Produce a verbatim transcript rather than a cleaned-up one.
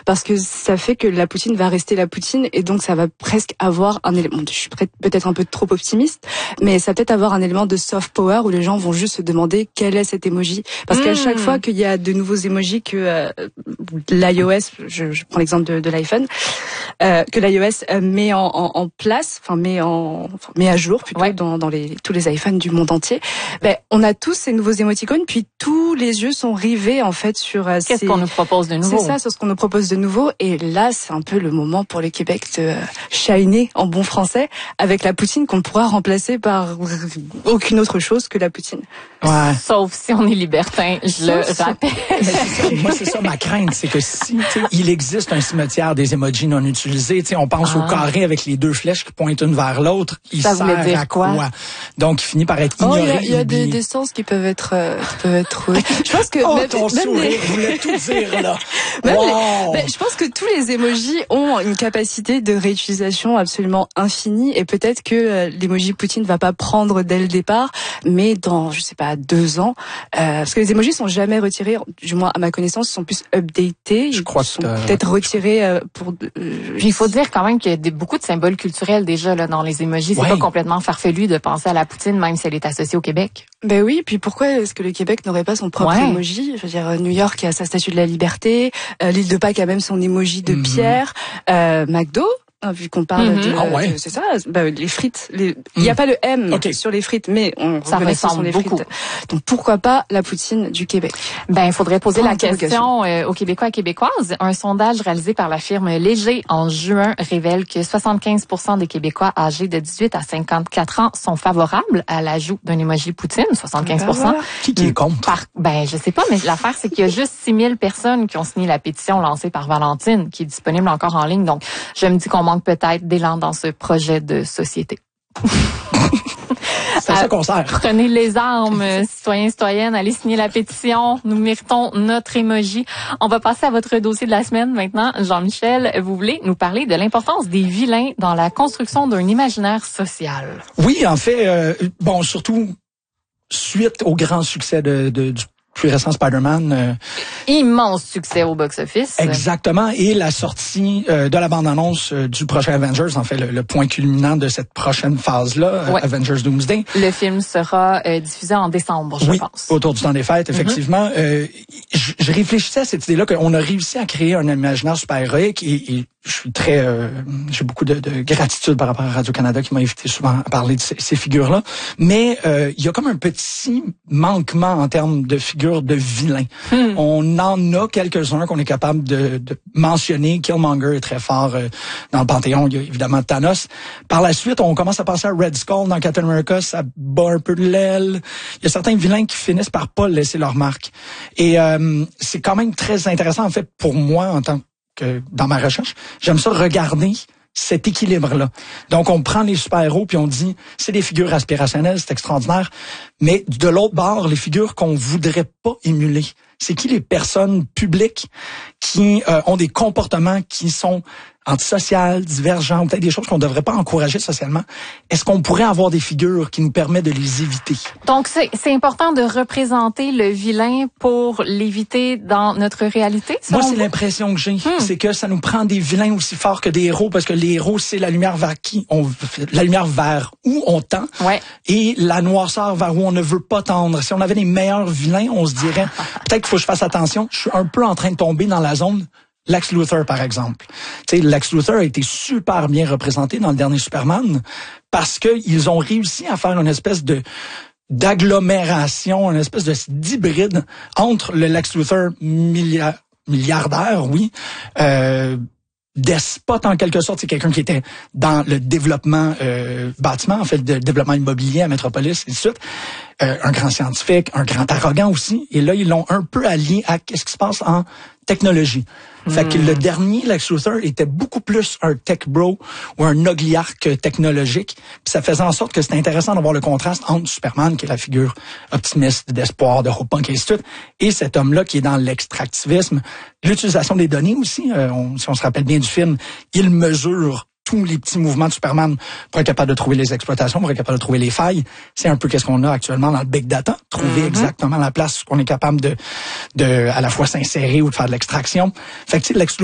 parce que ça fait que la poutine va rester la poutine et donc ça va presque avoir un élément, je suis peut-être un peu trop optimiste, mais ça va peut-être avoir un élément de soft power où les gens vont juste se demander quel est cet emoji. Parce mmh. qu'à chaque fois qu'il y a de nouveaux emojis que euh, l'iOS, je, je prends l'exemple de, de l'iPhone, euh, que l'iOS euh, met en, en, en place, enfin met en enfin, met à jour plutôt ouais. dans, dans les, tous les iPhones du monde entier, ben, on a tous ces nouveaux émoticônes, puis tous les yeux sont rivés en fait sur euh, qu'est-ce ces... qu'on nous propose de nouveau. C'est ça, sur ce qu'on nous propose de nouveau. Et là, c'est un peu le moment pour le Québec de shiner en bon français avec la poutine qu'on pourra remplacer par aucune autre chose que la poutine. Ouais. Sauf si on est libertin, je Sauf le rappelle. C'est moi, c'est ça ma crainte, c'est que si il existe un cimetière des emojis non utilisés, on pense ah. au carré avec les deux flèches qui pointent une vers l'autre, il ça sert dire à quoi? quoi? Donc, il finit par être ignoré. Oh, il y a, y a des, des sens qui peuvent être, euh, qui peuvent être trouvés. Je pense que oh, même, ton même sourire les... voulait tout dire là. Même wow. les... ben, je pense que tous les emojis ont une capacité de réutilisation absolument infinie et peut-être que euh, l'emoji Poutine va pas prendre dès le départ, mais dans, je sais pas, deux ans, euh, parce que les emojis sont jamais retirés, du moins à ma connaissance, ils sont plus updatés. Je crois ils sont peut-être retirés euh, pour. Euh, Puis il faut dire quand même qu'il y a des, beaucoup de symboles culturels déjà là dans les emojis. C'est ouais. pas complètement farfelu de penser à la poutine, même si elle est associée au Québec. Ben oui, puis pourquoi est-ce que le Québec n'aurait pas son propre ouais. emoji? Je veux dire, New York a sa statue de la liberté, euh, l'île de Pâques a même son emoji de mm-hmm. pierre, euh, McDo. Vu qu'on parle mm-hmm. de, oh ouais. de c'est ça, bah, les frites. Il les... n'y mm. a pas le M okay. sur les frites, mais on ça ressemble les beaucoup. Frites. Donc pourquoi pas la poutine du Québec? Ben, il faudrait poser Prends la question euh, aux Québécois et Québécoises. Un sondage réalisé par la firme Léger en juin révèle que soixante-quinze pour cent des Québécois âgés de dix-huit à cinquante-quatre ans sont favorables à l'ajout d'un emoji poutine. soixante-quinze pour cent. Ben voilà. Qui, qui est contre? Par, ben, je sais pas, mais l'affaire c'est qu'il y a juste six mille personnes qui ont signé la pétition lancée par Valentine, qui est disponible encore en ligne. Donc, je me dis qu'on manque peut-être d'élan dans ce projet de société. C'est à ça qu'on sert. Prenez les armes, citoyens, citoyennes, allez signer la pétition. Nous méritons notre emoji. On va passer à votre dossier de la semaine maintenant. Jean-Michel, vous voulez nous parler de l'importance des vilains dans la construction d'un imaginaire social? Oui, en fait, euh, bon, surtout suite au grand succès de, de du plus récent Spider-Man. Euh, Immense succès au box-office. Exactement. Et la sortie euh, de la bande-annonce euh, du prochain Avengers, en fait, le, le point culminant de cette prochaine phase-là, ouais. euh, Avengers Doomsday. Le film sera euh, diffusé en décembre, je oui, pense. Autour du temps des fêtes, effectivement. Mm-hmm. Euh, je, je réfléchissais à cette idée-là qu'on a réussi à créer un imaginaire super-héroïque et, et je suis très, euh, j'ai beaucoup de, de gratitude par rapport à Radio-Canada qui m'a invité souvent à parler de ces, ces figures-là. Mais euh, il y a comme un petit manquement en termes de figures de vilains. Hmm. On en a quelques-uns qu'on est capable de, de mentionner. Killmonger est très fort euh, dans le Panthéon. Il y a évidemment Thanos. Par la suite, on commence à penser à Red Skull dans Captain America. Ça bat un peu de l'aile. Il y a certains vilains qui finissent par pas laisser leur marque. Et euh, c'est quand même très intéressant, en fait, pour moi, en tant que dans ma recherche. J'aime ça regarder cet équilibre-là. Donc, on prend les super-héros puis on dit, c'est des figures aspirationnelles, c'est extraordinaire. Mais de l'autre bord, les figures qu'on voudrait pas émuler, c'est qui les personnes publiques qui euh, ont des comportements qui sont antisociales, divergents, peut-être des choses qu'on ne devrait pas encourager socialement. Est-ce qu'on pourrait avoir des figures qui nous permettent de les éviter? Donc, c'est, c'est important de représenter le vilain pour l'éviter dans notre réalité? Moi, c'est vous? l'impression que j'ai. Hmm. C'est que ça nous prend des vilains aussi forts que des héros, parce que les héros, c'est la lumière vers qui on, la lumière vers où on tend, ouais. et la noirceur vers où on ne veut pas tendre. Si on avait les meilleurs vilains, on se dirait, peut-être qu'il faut que je fasse attention. Je suis un peu en train de tomber dans la zone Lex Luthor, par exemple. Tu sais, Lex Luthor a été super bien représenté dans le dernier Superman parce qu'ils ont réussi à faire une espèce de d'agglomération, une espèce de d'hybride entre le Lex Luthor milliard, milliardaire, oui, euh, despote en quelque sorte, c'est quelqu'un qui était dans le développement euh, bâtiment, en fait, le développement immobilier à Metropolis et tout de suite. Euh, un grand scientifique, un grand arrogant aussi. Et là, ils l'ont un peu allié à qu'est-ce qui se passe en technologie. Mmh. Fait que le dernier, Lex Luthor, était beaucoup plus un tech bro ou un ogliarque technologique. Puis ça faisait en sorte que c'était intéressant d'avoir le contraste entre Superman, qui est la figure optimiste, d'espoir, de hope punk et ainsi de suite, et cet homme-là qui est dans l'extractivisme. L'utilisation des données aussi, euh, on, si on se rappelle bien du film, il mesure tous les petits mouvements de Superman pour être capable de trouver les exploitations, pour être capable de trouver les failles. C'est un peu qu'est-ce qu'on a actuellement dans le big data, trouver mm-hmm. exactement la place qu'on est capable de, de à la fois s'insérer ou de faire de l'extraction. Fait que tu sais,